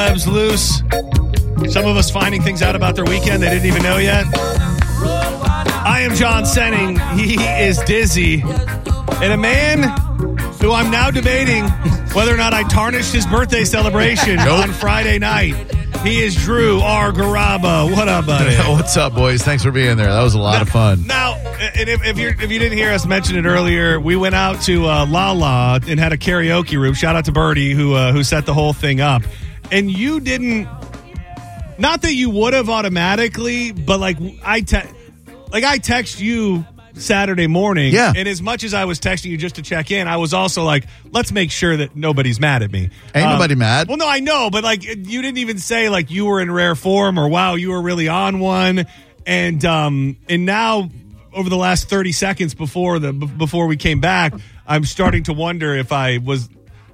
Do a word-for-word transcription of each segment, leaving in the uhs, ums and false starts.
celebs loose. Some of us finding things out about their weekend they didn't even know yet. I am John Senning. He is Dizzy. And a man who I'm now debating whether or not I tarnished his birthday celebration nope. on Friday night. He is Drew R. Garaba. What up, buddy? What's up, boys? Thanks for being there. That was a lot now, of fun. Now, and if, if, you're, if you didn't hear us mention it earlier, we went out to uh, La La and had a karaoke room. Shout out to Birdie who uh, who set the whole thing up. And you didn't, not that you would have automatically, but like I, te- like I text you Saturday morning. Yeah. And as much as I was texting you just to check in, I was also like, let's make sure that nobody's mad at me. Ain't um, nobody mad. Well, no, I know, but like you didn't even say like you were in rare form or wow, you were really on one. And um and now over the last thirty seconds before the b- before we came back, I'm starting to wonder if I was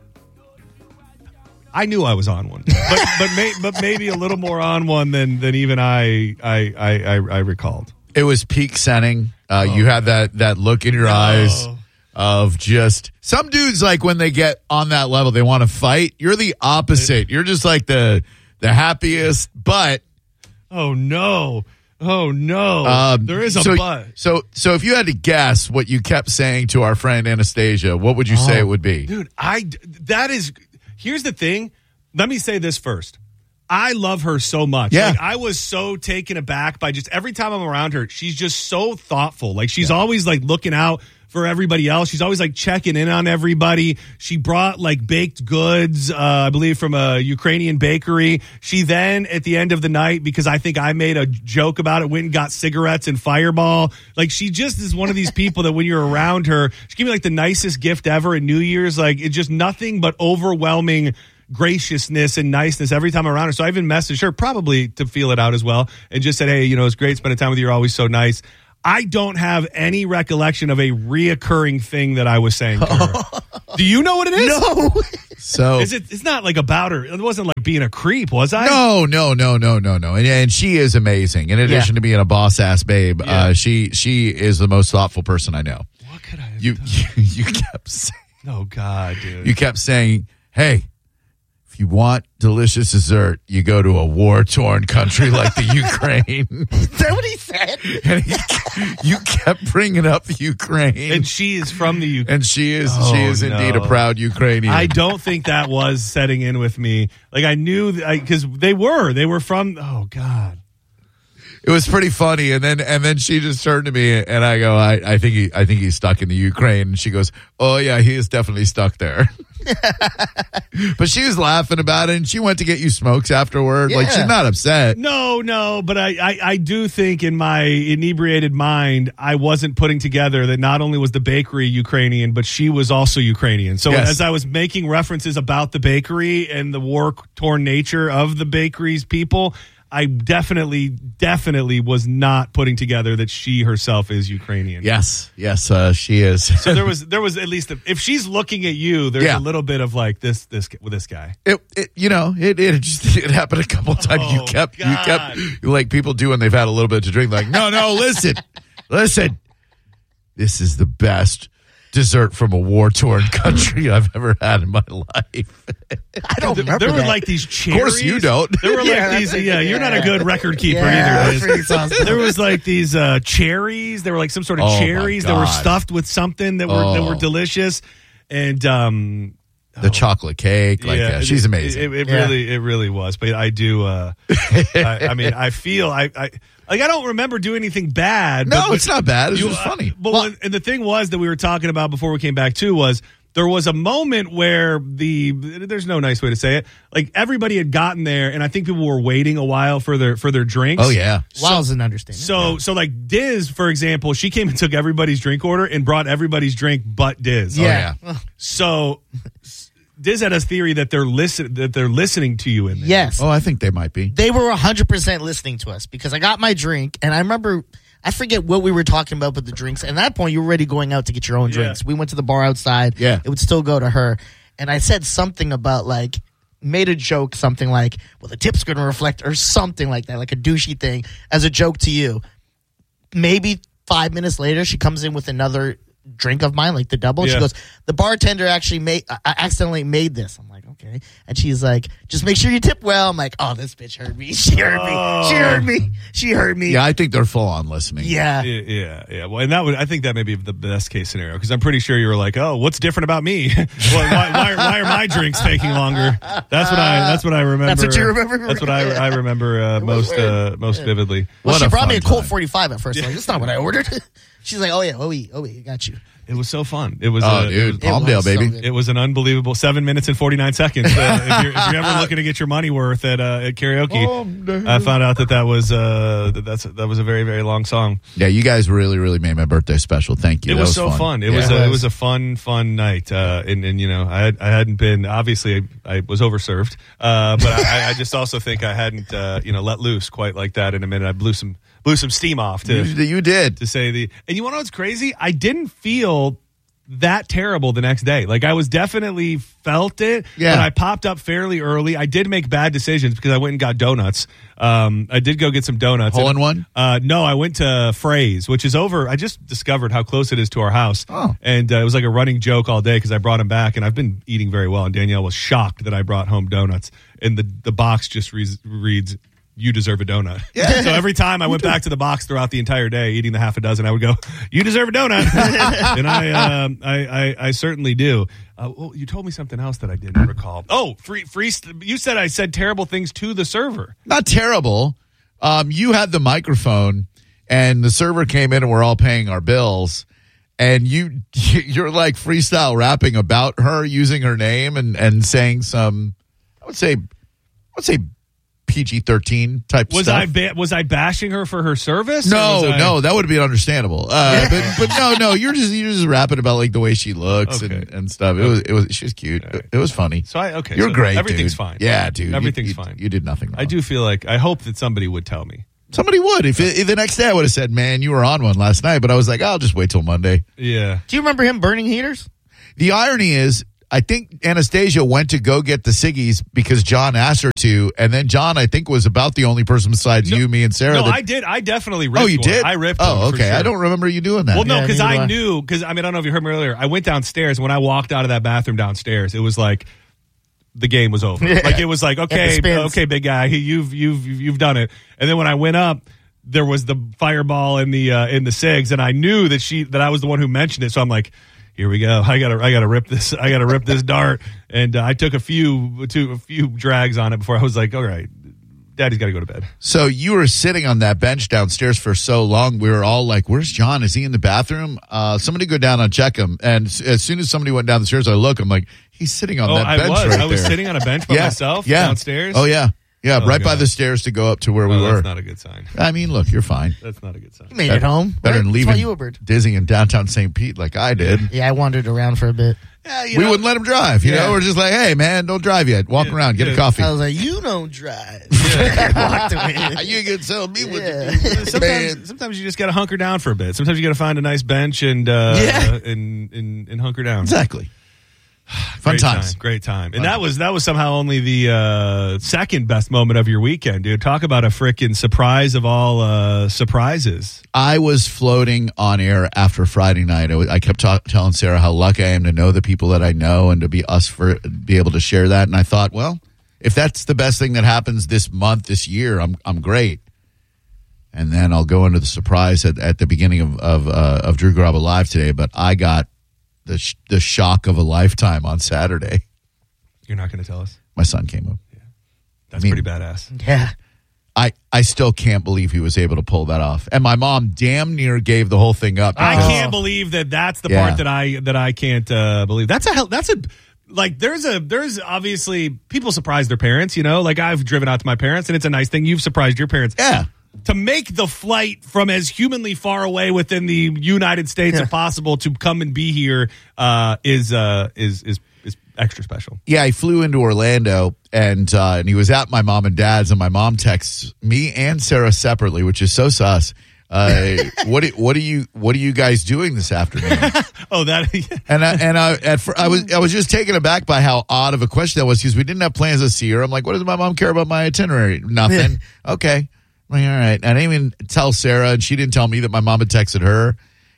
I knew I was on one. But but may, but maybe a little more on one than than even I I I I, I recalled. It was peak Senning. Uh, oh, you had that, that look in your no. eyes of just some dudes, like when they get on that level, they want to fight. You're the opposite. You're just like the the happiest, but oh no, oh no, um, there is a so, but. So so if you had to guess what you kept saying to our friend Anastasia, what would you oh, say it would be, dude? I that is. Here's the thing. Let me say this first. I love her so much. Yeah. Like, I was so taken aback by just every time I'm around her, she's just so thoughtful. Like she's yeah. always like looking out for everybody else. She's always like checking in on everybody. She brought like baked goods, uh, I believe from a Ukrainian bakery. She then at the end of the night, because I think I made a joke about it, went and got cigarettes and Fireball. Like she just is one of these people that when you're around her, she gave me like the nicest gift ever at New Year's. Like it's just nothing but overwhelming graciousness and niceness every time I'm around her. So I even messaged her probably to feel it out as well and just said, hey, you know, it's great spending time with you. You're always so nice. I don't have any recollection of a reoccurring thing that I was saying to her. Do you know what it is? No. So is it, it's not like about her. It wasn't like being a creep, was I? No, no, no, no, no, no. And, and she is amazing. In addition yeah. to being a boss ass babe, yeah. uh, she she is the most thoughtful person I know. What could I have you, done? You, you kept saying. Oh, God, dude. You kept saying, hey, if you want delicious dessert, you go to a war-torn country like the Ukraine. Is that what he said? And he, you kept bringing up Ukraine. And she is from the Ukraine. And she is oh, she is no. indeed a proud Ukrainian. I don't think that was setting in with me. Like, I knew, because they were. They were from, oh, God. It was pretty funny, and then and then she just turned to me, and I go, I, I think he I think he's stuck in the Ukraine, and she goes, oh yeah, he is definitely stuck there. But she was laughing about it, and she went to get you smokes afterward. Yeah. Like she's not upset. No, no, but I, I I do think in my inebriated mind, I wasn't putting together that not only was the bakery Ukrainian, but she was also Ukrainian. So yes. as I was making references about the bakery and the war-torn nature of the bakery's people, I definitely, definitely was not putting together that she herself is Ukrainian. Yes, yes, uh, she is. So there was, there was at least, a, if she's looking at you, there's yeah. a little bit of like this, this, with this guy. It, it you know, it, it just it happened a couple times. Oh, you kept, God. you kept, like people do when they've had a little bit to drink. Like, no, no, listen, listen, this is the best dessert from a war-torn country I've ever had in my life. I don't there, remember There that. were like these cherries. Of course you don't. There were like yeah, these, like, yeah, you're yeah. not a good record keeper yeah, either. Liz. awesome. There was like these uh, cherries. There were like some sort of oh cherries that were stuffed with something that were oh. that were delicious. And um, the oh. chocolate cake. Like, yeah, yeah she's amazing. It, it, it yeah. really, it really was. But I do, uh, I, I mean, I feel, I, I, like, I don't remember doing anything bad. No, but, but it's not bad. It's you, just funny. Uh, but well, when, and the thing was that we were talking about before we came back too was, there was a moment where the there's no nice way to say it. Like everybody had gotten there, and I think people were waiting a while for their for their drinks. Oh yeah, while's an understatement. So yeah. so like Diz, for example, she came and took everybody's drink order and brought everybody's drink but Diz. Yeah. Oh, yeah. So Diz had a theory that they're listen that they're listening to you in there. Yes. Oh, I think they might be. They were one hundred percent listening to us because I got my drink, and I remember. I forget what we were talking about with the drinks. At that point, you were already going out to get your own drinks. Yeah. We went to the bar outside. Yeah. It would still go to her. And I said something about, like, made a joke, something like, well, the tip's going to reflect, or something like that, like a douchey thing, as a joke to you. Maybe five minutes later, she comes in with another drink of mine, like the double. Yeah. She goes, the bartender actually made, I accidentally made this. I'm like, okay. And she's like, just make sure you tip well. I'm like, oh, this bitch heard me. She heard me. She heard me. She heard me. Yeah, I think they're full on listening. Yeah. Yeah, yeah, yeah. Well, and that would I think that may be the best case scenario because I'm pretty sure you were like, oh, what's different about me? well, why, why, why are my drinks taking longer? That's what I. That's what I remember. That's what you remember? That's what I, I remember uh, most uh, most vividly. Well, What she a brought me a fun Colt time. forty-five at first. I'm like, that's not what I ordered. She's like, oh, yeah, oh, yeah, oh, yeah, got you. It was so fun. It was. Oh, uh, dude, It was, Palmdale, was so baby. good. it was an unbelievable seven minutes and forty nine seconds. Uh, if, you're, if you're ever looking to get your money worth at uh, at karaoke, I found out that that was uh, that that's that was a very very long song. Yeah, you guys really, really made my birthday special. Thank you. It That was, so fun. It Yeah. was a, It it was. was a fun fun night. Uh, and and you know I had, I hadn't been obviously I, I was overserved, uh, but I, I just also think I hadn't uh, you know let loose quite like that in a minute. I blew some blew some steam off to You, you did. to say the and you want to know what's crazy? I didn't feel that terrible the next day. Like I was definitely felt it, Yeah. but I popped up fairly early. I did make bad decisions because I went and got donuts. Um, I did go get some donuts. Hole And- in one? Uh, no, I went to Fray's, which is over. I just discovered how close it is to our house. Oh. And uh, it was like a running joke all day because I brought them back and I've been eating very well. And Danielle was shocked that I brought home donuts. And the, the box just re- reads, you deserve a donut. Yeah. So every time I went back to the box throughout the entire day, eating the half a dozen, I would go, "You deserve a donut," and I, um, I, I, I certainly do. Uh, well, you told me something else that I didn't recall. Oh, free, free. You said I said terrible things to the server. Not terrible. Um, you had the microphone, and the server came in, and we're all paying our bills. And you, you're like freestyle rapping about her using her name and, and saying some, I would say, I would say P G thirteen type Was stuff. I ba- was I bashing her for her service? or No, was I- no, that would be understandable. Uh, but, but no, no, you're just you're just rapping about like the way she looks Okay. and, and stuff. It was it was she was cute. It, it was funny. So I okay. You're so great. Everything's dude. fine. Yeah, dude. You- Everything's you, fine. You did nothing wrong. I do feel like I hope that somebody would tell me. Somebody would. If, it, if the next day I would have said, "Man, you were on one last night," but I was like, "I'll just wait till Monday." Yeah. Do you remember him burning heaters? The irony is, I think Anastasia went to go get the ciggies because John asked her to, and then John, I think, was about the only person besides No, you, me, and Sarah. No, that, I did. I definitely ripped oh, you one. did? I ripped Oh, one, for okay. sure. I don't remember you doing that. Well, no, Yeah, because neither do I I. knew, because I mean, I don't know if you heard me earlier. I went downstairs. When I walked out of that bathroom downstairs, it was like the game was over. Yeah. Like it was like, okay, spins. okay, big guy, you've you've you've done it. And then when I went up, there was the fireball in the uh, in the cigs, and I knew that she that I was the one who mentioned it. So I'm like, here we go. I gotta I gotta rip this. I gotta rip this dart. And uh, I took a few two a few drags on it before I was like, all right, Daddy's got to go to bed. So you were sitting on that bench downstairs for so long. We were all like, "Where's John? Is he in the bathroom? Uh, somebody go down and check him." And s- as soon as somebody went down the stairs, I look. I'm like, "He's sitting on Oh, that I bench was. right I was there." sitting on a bench by yeah, myself yeah. downstairs. Oh yeah, yeah, Oh, right by God. the stairs to go up to where we Well, were. that's not a good sign. I mean, look, you're fine. That's not a good sign. You made it home. Better right? than That's why leaving you were bird. Dizzy in downtown Saint Pete like I did. Yeah, I wandered around for a bit. Yeah, you We know, wouldn't let him drive. You Yeah. know, we're just like, "Hey, man, don't drive yet. Walk Yeah, around, get yeah. a coffee." I was like, you don't drive. I walked away. You can tell me what Yeah. to do, man. Sometimes, sometimes you just got to hunker down for a bit. Sometimes you got to find a nice bench and uh, Yeah. and, and and hunker down. Exactly. Fun Great times. time, great time. And Fun that was that was somehow only the uh, second best moment of your weekend, dude. Talk about a freaking surprise of all uh, surprises. I was floating on air after Friday night. I, was- I kept ta- telling Sarah how lucky I am to know the people that I know and to be us for be able to share that. And I thought, well, if that's the best thing that happens this month, this year, I'm I'm great. And then I'll go into the surprise at, at the beginning of of, uh, of Drew Garabo Live today. But I got the sh- the shock of a lifetime on Saturday. You're not going to tell us? My son came up. That's I mean- pretty badass. Yeah. I, I still can't believe he was able to pull that off. And my mom damn near gave the whole thing up. I because- can't believe that. That's the Yeah. part that I that I can't uh, believe. That's a hell. That's a like. There's a there's obviously people surprise their parents. You know, like I've driven out to my parents, and it's a nice thing. You've surprised your parents. Yeah. To make the flight from as humanly far away within the United States as possible to come and be here uh, is uh, is is is extra special. Yeah, he flew into Orlando and uh, and he was at my mom and dad's, and my mom texts me and Sarah separately, which is so sus. Uh, what what are you what are you guys doing this afternoon? Oh, that And I, and I at fir- I was I was just taken aback by how odd of a question that was because we didn't have plans to see her. I'm like, what does my mom care about my itinerary? Nothing. Okay. I'm like, all right. I didn't even tell Sarah, and she didn't tell me that my mom had texted her.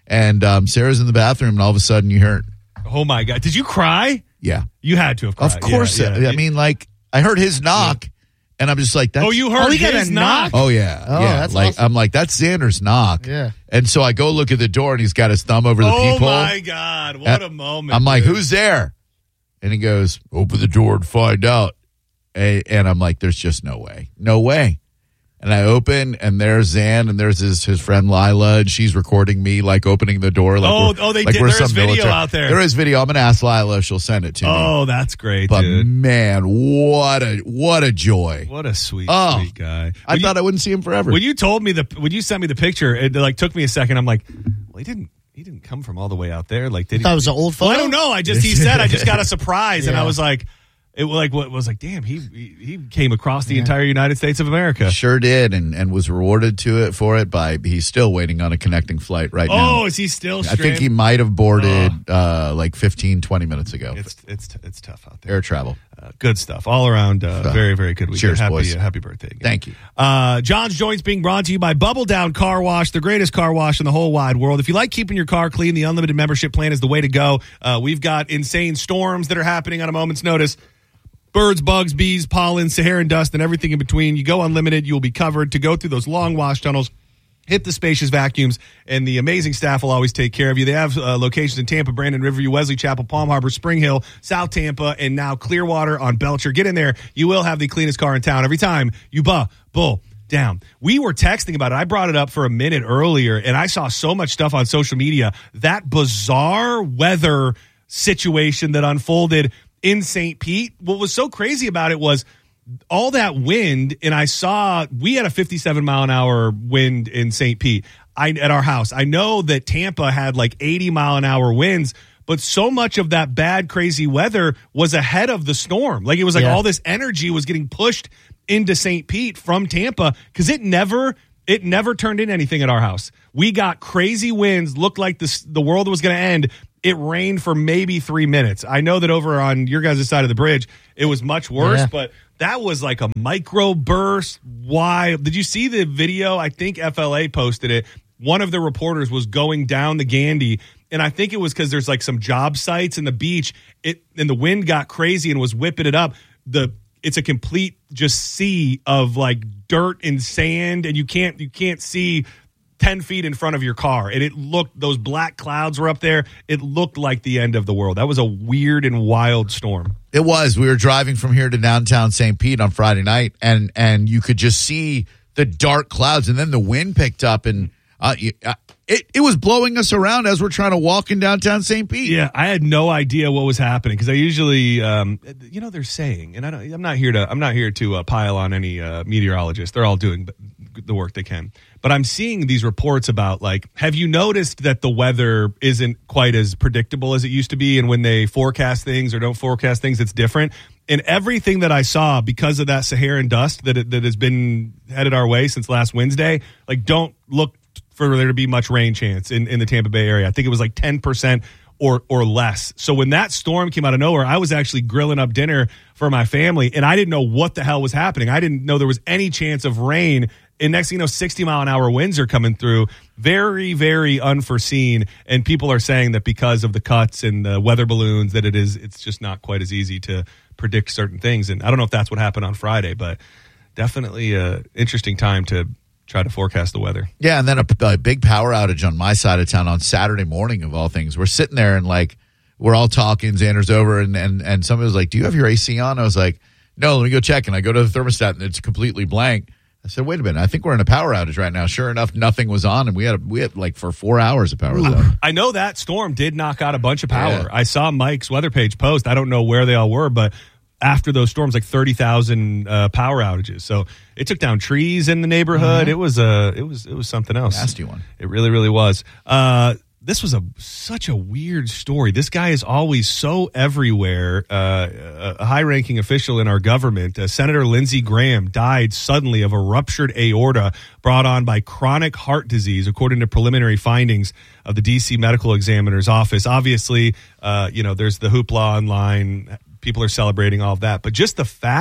And um, Sarah's in the bathroom, and all of a sudden you hear, Oh my God! Did you cry? yeah, You had to have cried. of course. Yeah, yeah. I mean, like I heard his knock, and I'm just like, that's, Oh, you heard Oh, he got his a knock? knock? Oh yeah, Oh, yeah. that's like awesome. I'm like, that's Xander's knock. Yeah. And so I go look at the door, and he's got his thumb over the Oh peephole. my God! What Uh, a moment! I'm like, dude. who's there? And he goes, open the door and find out. And, and I'm like, there's just no way. No way. And I open, and there's Zan, and there's his, his friend Lila, and she's recording me, like, opening the door. Like Oh, we're- oh, they like did- we're there is some video military- out there. There is video. I'm going to ask Lila if she'll send it to me. Oh, that's great, But, dude. man, what a what a joy. What a sweet, Oh, sweet guy. I When thought you, I wouldn't see him forever. when you told me the when you sent me the picture, it like took me a second. I'm like, well, he didn't. He didn't come from all the way out there. Like, did he? Thought it was an old photo. Well, I don't know. I just he said I just got a surprise, and I Yeah. was like, it was like what was like, damn, he he, he came across the entire United States of America. Sure did, and, and was rewarded to it for it by, he's still waiting on a connecting flight right now. Oh, is he still? I think stranded? he might have boarded uh, like fifteen, twenty minutes ago. It's it's it's tough out there. Air travel. Uh, good stuff all around. Uh, very very good weekend. Cheers, happy, boys. Uh, happy birthday! Again. Thank you. Uh, John's Joints being brought to you by Bubble Down Car Wash, the greatest car wash in the whole wide world. If you like keeping your car clean, the unlimited membership plan is the way to go. Uh, we've got insane storms that are happening on a moment's notice. Birds, bugs, bees, pollen, Saharan dust, and everything in between. You go unlimited, you'll be covered. To go through those long wash tunnels, hit the spacious vacuums, and the amazing staff will always take care of you. They have uh, locations in Tampa, Brandon, Riverview, Wesley Chapel, Palm Harbor, Spring Hill, South Tampa, and now Clearwater on Belcher. Get in there. You will have the cleanest car in town every time you buh, bull down. We were texting about it. I brought it up for a minute earlier, and I saw so much stuff on social media. That bizarre weather situation that unfolded in Saint Pete. What was so crazy about it was all that wind, and I saw we had a fifty-seven mile an hour wind in Saint Pete I, at our house. I know that Tampa had like eighty mile an hour winds, but so much of that bad, crazy weather was ahead of the storm. Like it was like Yeah. all this energy was getting pushed into Saint Pete from Tampa because it never it never turned in anything at our house. We got crazy winds, looked like this, the world was going to end. It rained for maybe three minutes. I know that over on your guys' side of the bridge, it was much worse, Yeah. but that was like a micro burst. Why? Did you see the video? I think F L A posted it. One of the reporters was going down the Gandy, and I think it was because there's like some job sites in the beach. It and the wind got crazy and was whipping it up. The it's a complete just sea of like dirt and sand, and you can't you can't see ten feet in front of your car. And it looked, those black clouds were up there. It looked like the end of the world. That was a weird and wild storm. It was. We were driving from here to downtown Saint Pete on Friday night, and and you could just see the dark clouds, and then the wind picked up, and uh, you- uh, it it was blowing us around as we're trying to walk in downtown Saint Pete. Yeah, I had no idea what was happening because I usually, um, you know, they're saying, and I don't, I'm not here to, I'm not here to uh, pile on any uh, meteorologists. They're all doing the work they can, but I'm seeing these reports about like, have you noticed that the weather isn't quite as predictable as it used to be, and when they forecast things or don't forecast things, it's different. And everything that I saw because of that Saharan dust that that has been headed our way since last Wednesday, like don't look for there to be much rain chance in, in the Tampa Bay area. I think it was like ten percent or or less. So when that storm came out of nowhere, I was actually grilling up dinner for my family, and I didn't know what the hell was happening. I didn't know there was any chance of rain. And next thing you know, sixty mile an hour winds are coming through. Very, very unforeseen. And people are saying that because of the cuts and the weather balloons, that it is, it's just not quite as easy to predict certain things. And I don't know if that's what happened on Friday, but definitely a interesting time to try to forecast the weather. Yeah, and then a, a big power outage on my side of town on Saturday morning of all things. We're sitting there and like we're all talking. Xander's over, and and and somebody was like, "Do you have your A C on?" I was like, "No, let me go check." And I go to the thermostat, and it's completely blank. I said, "Wait a minute, I think we're in a power outage right now." Sure enough, nothing was on, and we had we had like for four hours of power. Out. I know that storm did knock out a bunch of power. Yeah. I saw Mike's weather page post. I don't know where they all were, but after those storms, like thirty thousand uh, power outages. So it took down trees in the neighborhood. Mm-hmm. It was a, it was, it was something else. Nasty one. It really, really was. Uh, this was a such a weird story. This guy is always so everywhere. Uh, a high-ranking official in our government, uh, Senator Lindsey Graham, died suddenly of a ruptured aorta brought on by chronic heart disease, according to preliminary findings of the D C Medical Examiner's Office. Obviously, uh, you know, there's the hoopla online. People are celebrating all of that. But just the fact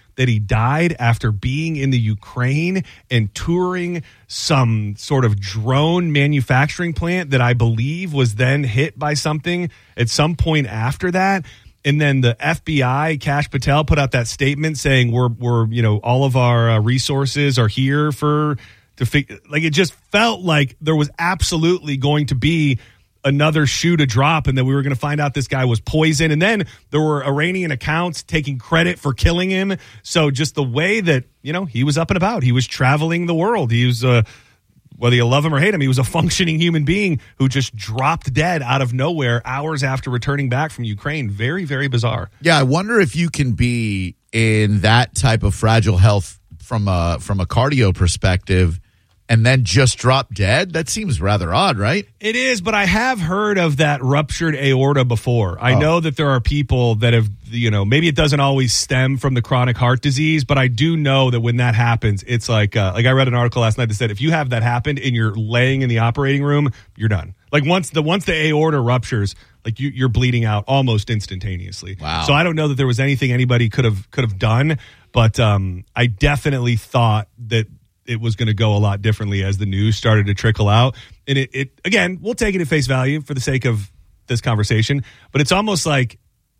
that he died after being in the Ukraine and touring some sort of drone manufacturing plant that I believe was then hit by something at some point after that. And then the F B I, Kash Patel, put out that statement saying we're we're you know all of our uh, resources are here for to fig- like it just felt like there was absolutely going to be another shoe to drop, and that we were going to find out this guy was poisoned. And then there were Iranian accounts taking credit for killing him. So just the way that you know he was up and about, he was traveling the world. He was. Uh, Whether you love him or hate him, he was a functioning human being who just dropped dead out of nowhere hours after returning back from Ukraine. Very, very bizarre. Yeah, I wonder if you can be in that type of fragile health from a from a cardio perspective and then just drop dead. That seems rather odd, right? It is, but I have heard of that ruptured aorta before. I Oh. know that there are people that have, you know, maybe it doesn't always stem from the chronic heart disease, but I do know that when that happens, it's like, uh, like I read an article last night that said if you have that happen and you're laying in the operating room, you're done. Like once the once the aorta ruptures, like you, you're bleeding out almost instantaneously. Wow. So I don't know that there was anything anybody could have could have done, but um, I definitely thought that it was going to go a lot differently as the news started to trickle out. And it, it, again, we'll take it at face value for the sake of this conversation, but it's almost like,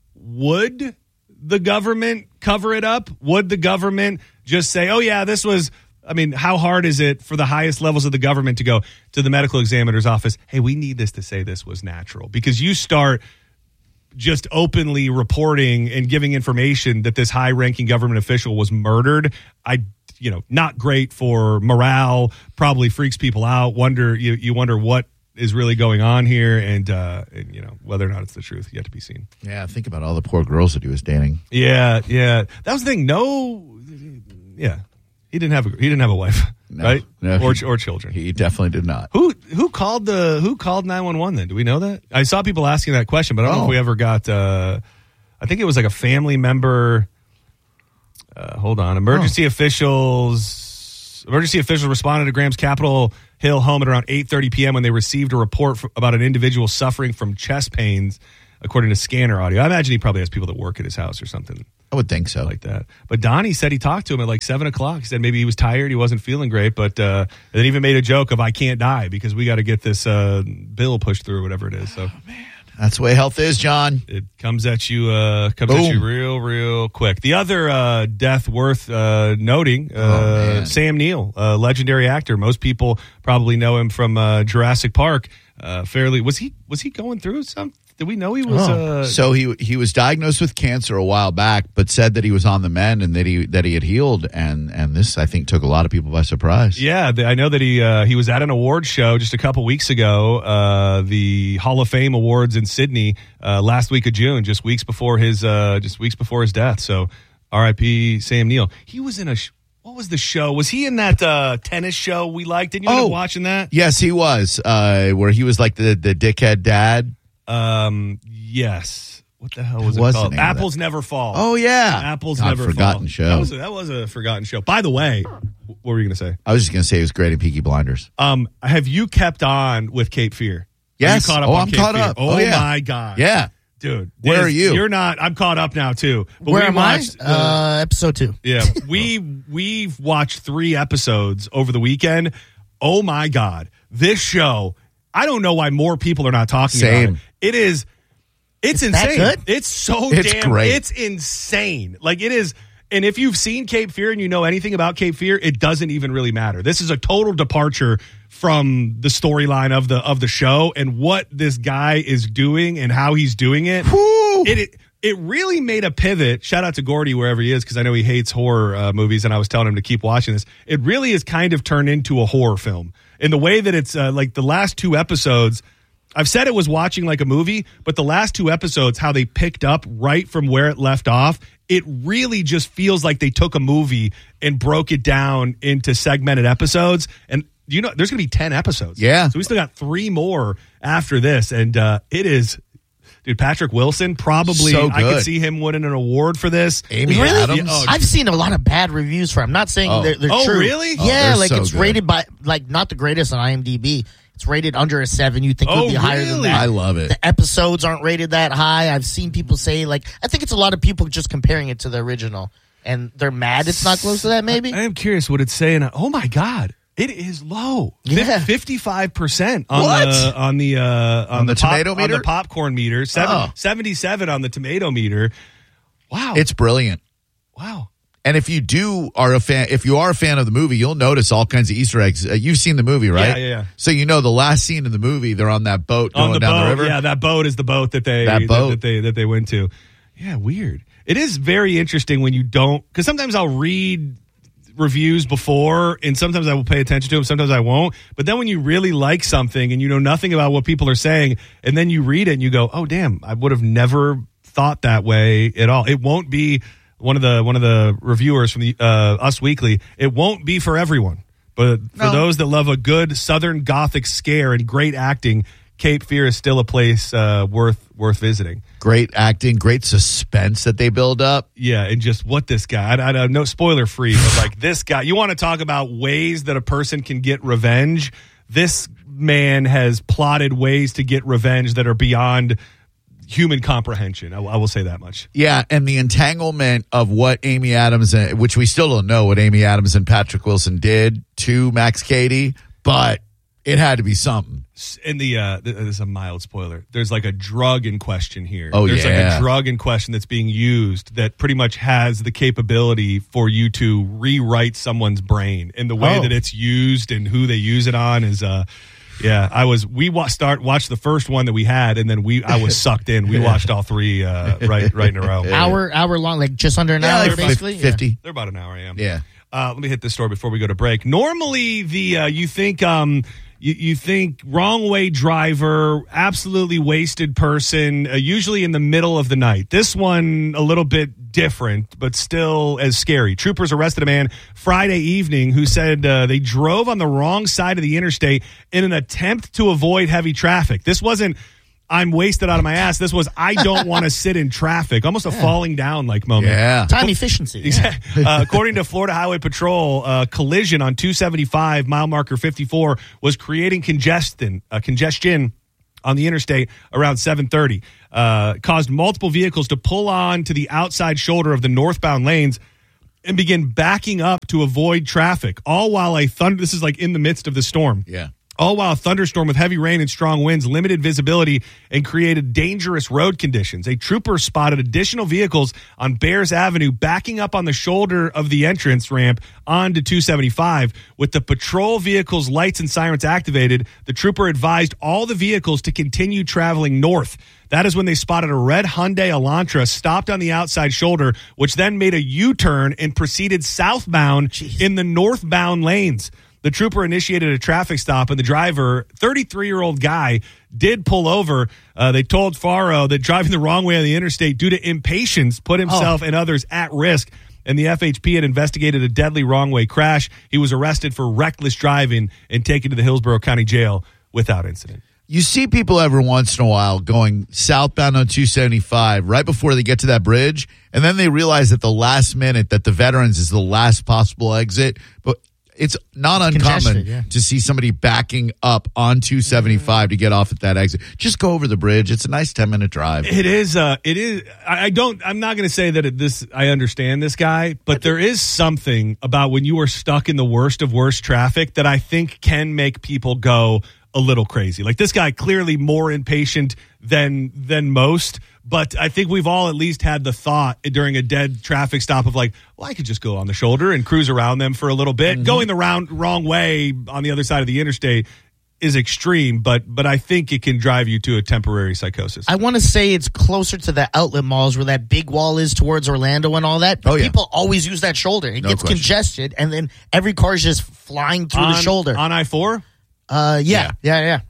would the government cover it up? Would the government just say, oh yeah, this was, I mean, how hard is it for the highest levels of the government to go to the medical examiner's office? Hey, we need this to say this was natural, because you start just openly reporting and giving information that this high ranking government official was murdered. I, you know, not great for morale, probably freaks people out. Wonder, you, you wonder what is really going on here, and, uh, and, you know, whether or not it's the truth, yet to be seen. Yeah, think about all the poor girls that he was dating. Yeah, yeah. That was the thing. No, yeah. He didn't have a, he didn't have a wife, No, right? no, or he- or children. He definitely did not. Who who called the who called nine one one then? Do we know that? I saw people asking that question, but I don't know Oh. if we ever got uh, I think it was like a family member. Uh, hold on. Emergency officials emergency officials responded to Graham's Capitol Hill home at around eight thirty p.m. when they received a report f- about an individual suffering from chest pains, according to scanner audio. I imagine he probably has people that work at his house or something I would think so. like that. But Donnie said he talked to him at like seven o'clock. He said maybe he was tired, he wasn't feeling great, but uh, and then even made a joke of I can't die because we got to get this uh, bill pushed through or whatever it is. So That's the way health is, John. it comes at you, uh, comes Boom. at you real, real quick. The other uh, death worth uh, noting: uh, Oh, man. Sam Neill, a legendary actor. Most people probably know him from uh, Jurassic Park. Uh, fairly was he was he going through some? Did we know he was? Oh. Uh, So he he was diagnosed with cancer a while back, but said that he was on the mend and that he that he had healed, and and this I think took a lot of people by surprise. Yeah, the, I know that he uh, he was at an award show just a couple weeks ago, uh, the Hall of Fame Awards in Sydney, uh, last week of June, just weeks before his uh, just weeks before his death. So, R I P Sam Neill. He was in a sh- what was the show? Was he in that uh, tennis show we liked? Didn't you end Oh. up watching that? Yes, he was. Uh, where he was like the the dickhead dad. Um, yes. What the hell was What it was called? the name of Apples Never Fall. Oh yeah, Apples God, Never forgotten Fall. show. That was a, that was a forgotten show. By the way, what were you going to say? I was just gonna say he was great in Peaky Blinders. Um, have you kept on with Cape Fear? Yes. Are you caught up Oh, on I'm Cape caught Fear? up. Oh, Oh, yeah. my God. Yeah. Dude. Where this- are you? You're not. I'm caught up now, too. But Where we am I? watched the- Uh, episode two. yeah. We, we've watched three episodes over the weekend. Oh, my God. This show, I don't know why more people are not talking Same. about it. It is, it's, It's that insane. good? It's so It's damn, great. it's insane. Like, it is. And if you've seen Cape Fear and you know anything about Cape Fear, it doesn't even really matter. This is a total departure from the storyline of the of the show and what this guy is doing and how he's doing it. Whew. It it, it really made a pivot. Shout out to Gordy wherever he is, because I know he hates horror uh, movies, and I was telling him to keep watching this. It really is kind of turned into a horror film in the way that it's uh, like the last two episodes. I've said it was watching like a movie, but the last two episodes, how they picked up right from where it left off, it really just feels like they took a movie and broke it down into segmented episodes. And you know, there's going to be ten episodes. Yeah. So we still got three more after this. And uh, it is, dude, Patrick Wilson, probably, So I could good. see him winning an award for this. Amy Really? Adams. Yeah, oh, I've seen a lot of bad reviews for him. I'm not saying Oh. they're, they're Oh, true. really? Oh, Yeah, they're like so it's good. rated by like not the greatest on IMDb. It's rated under a seven. You think it Oh, would be higher than really? that? I love it. The episodes aren't rated that high. I've seen people say like I think it's a lot of people just comparing it to the original. and they're mad it's not close to that, maybe? I, I am curious what it's saying. Oh, my God. It is low. Yeah. fifty-five percent on What? the on the uh, on, On the pop- tomato meter? on the popcorn meter. Seven, Oh. seventy-seven on the tomato meter. Wow. It's brilliant. wow. And if you do are a fan, if you are a fan of the movie, you'll notice all kinds of Easter eggs. Uh, you've seen the movie, right? Yeah, yeah, yeah. So you know the last scene in the movie, they're on that boat going On the down boat. the river. Yeah, that boat is the boat that they That boat. that they that they went to. Yeah, weird. It is very interesting when you don't, because sometimes I'll read reviews before, and sometimes I will pay attention to them, sometimes I won't. But then when you really like something and you know nothing about what people are saying, and then you read it and you go, "Oh, damn! I would have never thought that way at all." It won't be one of the one of the reviewers from the uh, Us Weekly. It won't be for everyone, but for No. those that love a good Southern Gothic scare and great acting, Cape Fear is still a place uh, worth worth visiting. Great acting, great suspense that they build up. Yeah, and just what this guy, I, I, no spoiler free, but like this guy, you want to talk about ways that a person can get revenge? This man has plotted ways to get revenge that are beyond human comprehension. I, I will say that much. Yeah, and the entanglement of what Amy Adams, and, which we still don't know what Amy Adams and Patrick Wilson did to Max Cady, but it had to be something. In the, uh, this is a mild spoiler. There's like a drug in question here. Oh, There's yeah. like a drug in question that's being used that pretty much has the capability for you to rewrite someone's brain. And the way Oh. that it's used and who they use it on is, uh, yeah, I was, we wa- start, watched the first one that we had, and then we, I was sucked in. We watched all three, uh, right, right in a row. Hour, hour long, like just under an Yeah, hour, like basically. Yeah. fifty. They're about an hour, I am. Yeah. Uh, let me hit this story before we go to break. Normally, the uh, you think um, you, you think wrong way driver, absolutely wasted person, uh, usually in the middle of the night. This one a little bit different, but still as scary. Troopers arrested a man Friday evening who said uh, they drove on the wrong side of the interstate in an attempt to avoid heavy traffic. This wasn't I'm wasted out of my ass. This was I don't want to sit in traffic. Almost a falling down like moment. Yeah. Time efficiency. Yeah. Exactly. Uh, according to Florida Highway Patrol, uh, collision on two seventy-five, mile marker fifty-four, was creating congestion, uh, congestion on the interstate around seven thirty. Uh, caused multiple vehicles to pull on to the outside shoulder of the northbound lanes and begin backing up to avoid traffic, all while a thunder. This is like in the midst of the storm. Yeah. All while a thunderstorm with heavy rain and strong winds limited visibility and created dangerous road conditions. A trooper spotted additional vehicles on Bears Avenue backing up on the shoulder of the entrance ramp onto two seventy-five. With the patrol vehicle's lights and sirens activated, the trooper advised all the vehicles to continue traveling north. That is when they spotted a red Hyundai Elantra stopped on the outside shoulder, which then made a U-turn and proceeded southbound Jeez. in the northbound lanes. The trooper initiated a traffic stop, and the driver, thirty-three-year-old guy, did pull over. Uh, they told Faro that driving the wrong way on the interstate due to impatience put himself and others at risk, and the F H P had investigated a deadly wrong-way crash. He was arrested for reckless driving and taken to the Hillsborough County Jail without incident. You see people every once in a while going southbound on two seventy-five right before they get to that bridge, and then they realize at the last minute that the Veterans is the last possible exit. But it's not uncommon Congested, yeah. to see somebody backing up on two seventy-five to get off at that exit. Just go over the bridge. It's a nice ten-minute drive. It is. Uh, it is. I, I don't. I'm not going to say that it, this. I understand this guy, but there is something about when you are stuck in the worst of worst traffic that I think can make people go a little crazy. Like this guy, clearly more impatient than than most. But I think we've all at least had the thought during a dead traffic stop of like, well, I could just go on the shoulder and cruise around them for a little bit. Mm-hmm. Going the round wrong way on the other side of the interstate is extreme, but but I think it can drive you to a temporary psychosis. I want to say it's closer to the outlet malls where that big wall is towards Orlando and all that. But Oh, yeah. people always use that shoulder. It No gets question. congested, and then every car is just flying through on, the shoulder. on I four. Uh, yeah, yeah, yeah.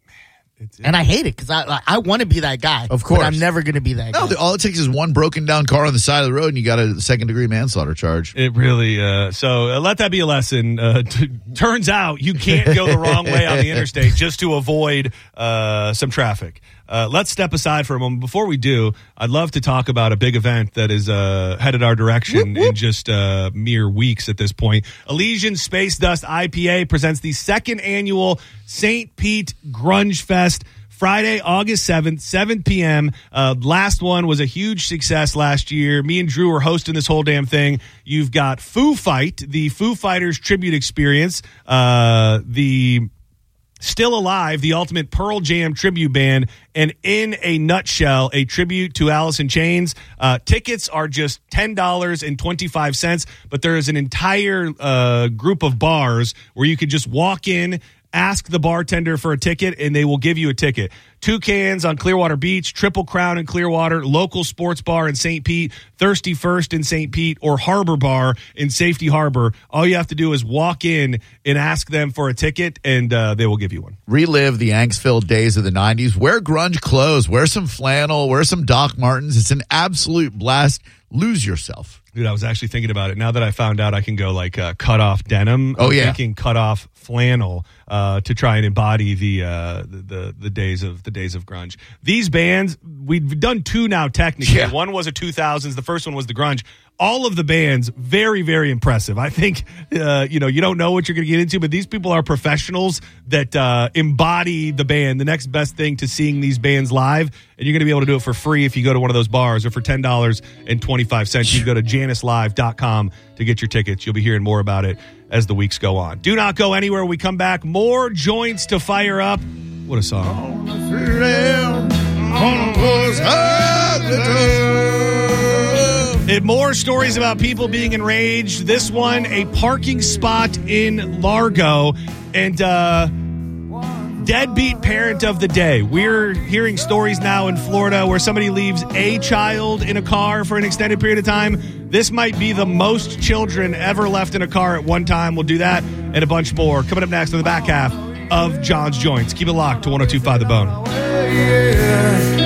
It's, And I hate it because I I, I want to be that guy. Of course. but I'm never going to be that No, guy. the, all it takes is one broken down car on the side of the road, and you got a second degree manslaughter charge. It really, uh, so uh, let that be a lesson. Uh, t- turns out you can't go the wrong way on the interstate just to avoid uh, some traffic. Uh, let's step aside for a moment. Before we do, I'd love to talk about a big event that is uh, headed our direction whoop, whoop. in just uh, mere weeks at this point. Elysian Space Dust I P A presents the second annual Saint Pete Grunge Fest. Friday, August seventh, seven p.m. Uh, last one was a huge success last year. Me and Drew were hosting this whole damn thing. You've got Foo Fight, the Foo Fighters tribute experience, uh, the Still Alive, the ultimate Pearl Jam tribute band, and In a Nutshell, a tribute to Alice in Chains. Uh, tickets are just ten dollars and twenty-five cents, but there is an entire uh, group of bars where you could just walk in, ask the bartender for a ticket, and they will give you a ticket. Toucans on Clearwater Beach, Triple Crown in Clearwater, local sports bar in Saint Pete, Thirsty First in Saint Pete, or Harbor Bar in Safety Harbor. All you have to do is walk in and ask them for a ticket, and uh, they will give you one. Relive the angst-filled days of the nineties. Wear grunge clothes. Wear some flannel. Wear some Doc Martens. It's an absolute blast. Lose yourself. Dude, I was actually thinking about it. Now that I found out I can go like uh, cut off denim, oh, I'm yeah. thinking cut off flannel uh, to try and embody the, uh, the the the days of the days of grunge. These bands, we've done two now technically. Yeah. One was a two thousands. The first one was the grunge. All of the bands, very, very impressive. I think, uh, you know, you don't know what you're going to get into, but these people are professionals that uh, embody the band. The next best thing to seeing these bands live, and you're going to be able to do it for free if you go to one of those bars, or for ten dollars and twenty-five cents. You can go to Janis Live dot com to get your tickets. You'll be hearing more about it as the weeks go on. Do not go anywhere. When we come back, more joints to fire up. What a song. And more stories about people being enraged. This one, a parking spot in Largo. And uh, deadbeat parent of the day. We're hearing stories now in Florida where somebody leaves a child in a car for an extended period of time. This might be the most children ever left in a car at one time. We'll do that and a bunch more. Coming up next on the back half of John's Joints. Keep it locked to one oh two point five The Bone.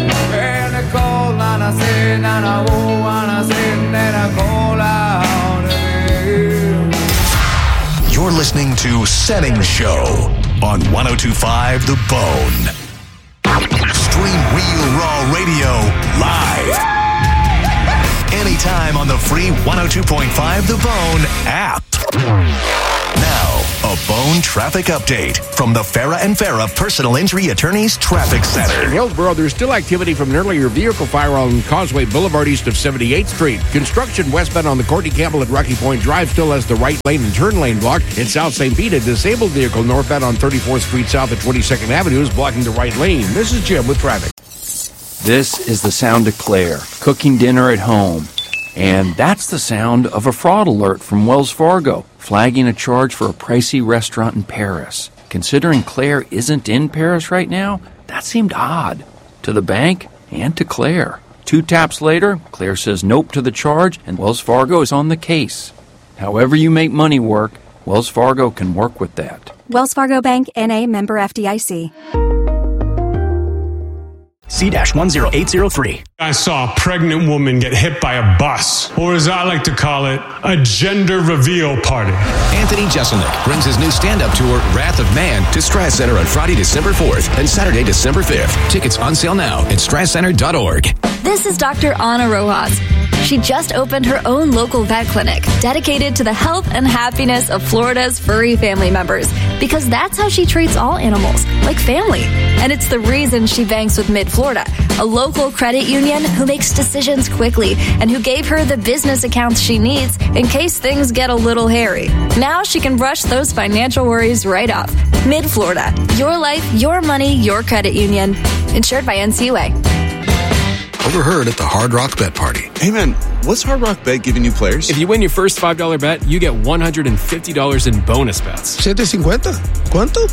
You're listening to Setting Show on one oh two point five The Bone. Stream Real Raw Radio live. Anytime on the free one oh two point five The Bone app. Now, a Bone traffic update from the Farah and Farah Personal Injury Attorneys Traffic Center. In Hillsborough, there's still activity from an earlier vehicle fire on Causeway Boulevard east of seventy-eighth Street. Construction westbound on the Courtney Campbell at Rocky Point Drive still has the right lane and turn lane blocked. In South Saint Pete, a disabled vehicle northbound on thirty-fourth Street south of twenty-second Avenue is blocking the right lane. This is Jim with traffic. This is the sound of Claire, cooking dinner at home. And that's the sound of a fraud alert from Wells Fargo, flagging a charge for a pricey restaurant in Paris. Considering Claire isn't in Paris right now, that seemed odd. To the bank and to Claire. Two taps later, Claire says nope to the charge, and Wells Fargo is on the case. However you make money work, Wells Fargo can work with that. Wells Fargo Bank, N A, member F D I C. C one zero eight zero three. I saw a pregnant woman get hit by a bus, or as I like to call it, a gender reveal party. Anthony Jeselnik brings his new stand-up tour, Wrath of Man, to Strass Center on Friday, December fourth and Saturday, December fifth. Tickets on sale now at strass center dot org. This is Doctor Ana Rojas. She just opened her own local vet clinic dedicated to the health and happiness of Florida's furry family members, because that's how she treats all animals, like family. And it's the reason she banks with Mid-Florida, a local credit union who makes decisions quickly and who gave her the business accounts she needs in case things get a little hairy. Now she can brush those financial worries right off. Mid-Florida, your life, your money, your credit union. Insured by N C U A. Overheard at the Hard Rock Bet Party. Hey man, what's Hard Rock Bet giving you players? If you win your first five dollar bet, you get one hundred fifty dollars in bonus bets. seven fifty? ¿Cuánto?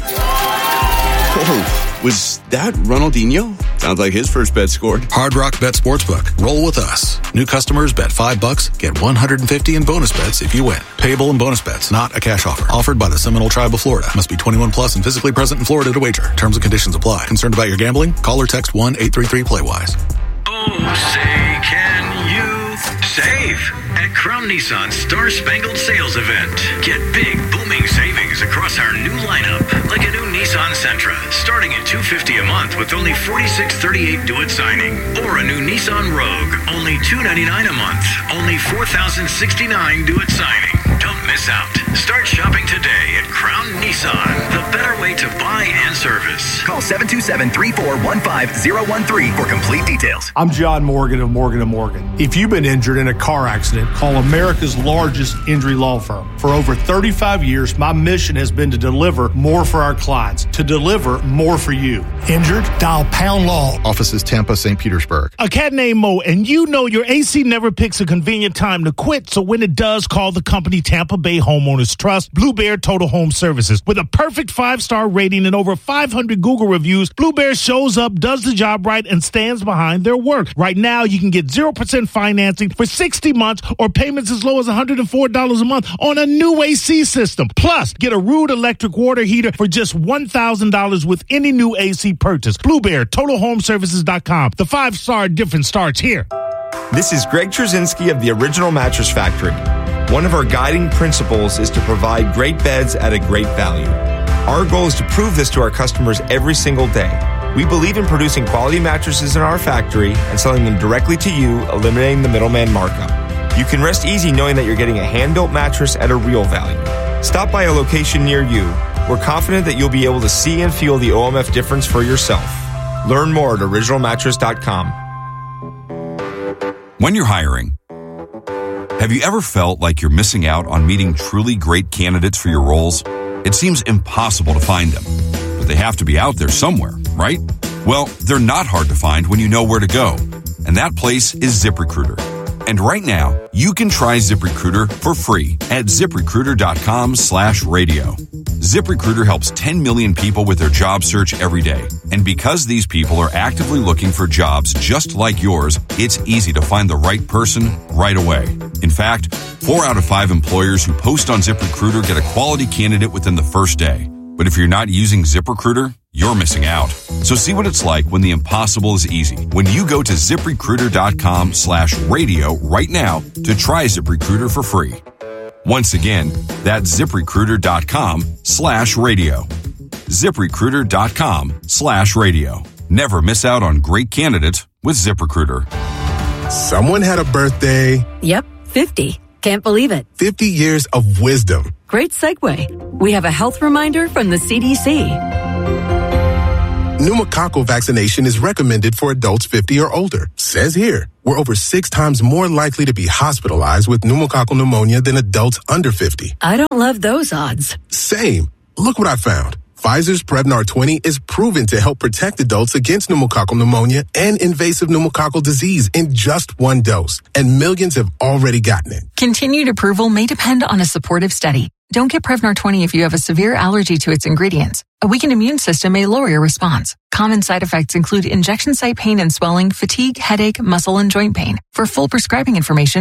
Oh, was that Ronaldinho? Sounds like his first bet scored. Hard Rock Bet Sportsbook. Roll with us. New customers bet five bucks, get one hundred fifty in bonus bets if you win. Payable in bonus bets, not a cash offer. Offered by the Seminole Tribe of Florida. Must be twenty-one plus and physically present in Florida to wager. Terms and conditions apply. Concerned about your gambling? Call or text one eight three three play wise. Oh, say, can you save at Crown Nissan's Star Spangled Sales Event? Get big, booming savings across our new lineup, like a new Nissan Sentra, starting at two hundred fifty dollars a month with only forty-six thirty-eight due at signing, or a new Nissan Rogue, only two hundred ninety-nine dollars a month, only four thousand sixty-nine dollars due at signing. Don't miss out. Start shopping today at Crown Nissan, the better way to buy and service. Call seven two seven, three four one five, zero one three for complete details. I'm John Morgan of Morgan and Morgan. If you've been injured in a car accident, call America's largest injury law firm. For over thirty-five years, my mission has been to deliver more for our clients, to deliver more for you. Injured? Dial Pound Law. Offices Tampa, Saint Petersburg. A cat named Mo, and you know your A C never picks a convenient time to quit, so when it does, call the company Tampa Bay Homeowners Trust, Blue Bear Total Home Services. With a perfect five-star rating and over five hundred Google reviews, Blue Bear shows up, does the job right, and stands behind their work. Right now, you can get zero percent financing for sixty months or payments as low as one hundred four dollars a month on a new A C system. Plus, get a Rude electric water heater for just one thousand dollars with any new A C purchase. Blue Bear, Total Home Services dot com. The five-star difference starts here. This is Greg Trzynski of the Original Mattress Factory. One of our guiding principles is to provide great beds at a great value. Our goal is to prove this to our customers every single day. We believe in producing quality mattresses in our factory and selling them directly to you, eliminating the middleman markup. You can rest easy knowing that you're getting a hand-built mattress at a real value. Stop by a location near you. We're confident that you'll be able to see and feel the O M F difference for yourself. Learn more at original mattress dot com. When you're hiring, have you ever felt like you're missing out on meeting truly great candidates for your roles? It seems impossible to find them, but they have to be out there somewhere, right? Well, they're not hard to find when you know where to go, and that place is ZipRecruiter. And right now, you can try ZipRecruiter for free at ZipRecruiter.com slash radio. ZipRecruiter helps ten million people with their job search every day. And because these people are actively looking for jobs just like yours, it's easy to find the right person right away. In fact, four out of five employers who post on ZipRecruiter get a quality candidate within the first day. But if you're not using ZipRecruiter, you're missing out. So see what it's like when the impossible is easy. When you go to ZipRecruiter.com slash radio right now to try ZipRecruiter for free. Once again, that's ZipRecruiter.com slash radio. ZipRecruiter.com slash radio. Never miss out on great candidates with ZipRecruiter. Someone had a birthday. Yep, fifty. Can't believe it. fifty years of wisdom. Great segue. We have a health reminder from the C D C. Pneumococcal vaccination is recommended for adults fifty or older. Says here, we're over six times more likely to be hospitalized with pneumococcal pneumonia than adults under fifty. I don't love those odds. Same. Look what I found. Pfizer's Prevnar twenty is proven to help protect adults against pneumococcal pneumonia and invasive pneumococcal disease in just one dose. And millions have already gotten it. Continued approval may depend on a supportive study. Don't get Prevnar twenty if you have a severe allergy to its ingredients. A weakened immune system may lower your response. Common side effects include injection site pain and swelling, fatigue, headache, muscle, and joint pain. For full prescribing information,